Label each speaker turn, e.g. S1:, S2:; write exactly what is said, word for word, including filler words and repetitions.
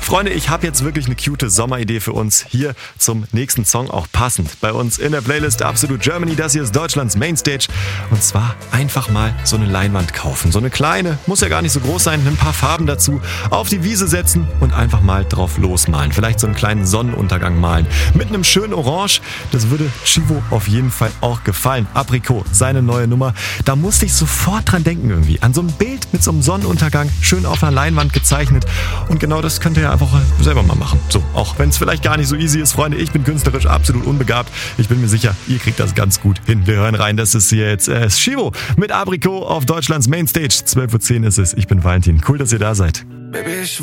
S1: Freunde, ich habe jetzt wirklich eine cute Sommeridee für uns. Hier zum nächsten Song auch passend. Bei uns in der Playlist Absolut Germany. Das hier ist Deutschlands Mainstage. Und zwar einfach mal so eine Leinwand kaufen. So eine kleine, muss ja gar nicht so groß sein. Ein paar Farben dazu. Auf die Wiese setzen und einfach mal drauf losmalen. Vielleicht so einen kleinen Sonnenuntergang malen. Mit einem schönen Orange. Das würde Chivo auf jeden Fall auch gefallen. Aprikot, seine neue Nummer. Da musste ich sofort dran denken irgendwie. An so ein Bild mit so einem Sonnenuntergang. Schön auf einer Leinwand gezeichnet. Und genau das könnt ihr ja einfach selber mal machen. So, auch wenn es vielleicht gar nicht so easy ist, Freunde. Ich bin künstlerisch absolut unbegabt. Ich bin mir sicher, ihr kriegt das ganz gut hin. Wir hören rein. Das ist hier jetzt äh, Chivo mit Aprikot auf Deutschlands Mainstage. zwölf Uhr zehn ist es. Ich bin Valentin. Cool, dass ihr da seid.
S2: Baby, ich